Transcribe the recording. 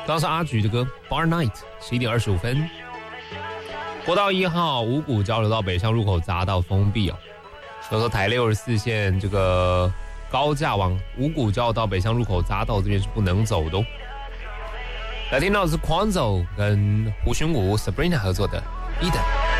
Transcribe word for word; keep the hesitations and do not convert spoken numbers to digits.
刚是阿菊的歌 Bar Night， 十一点二十五分。国道一号五股交流道北向入口匝道封闭哦，所以说台六十四线这个高架往五股交流道北向入口匝道这边是不能走的哦。来听到的是 Quanzo 跟胡勋武 Sabrina 合作的 Eden。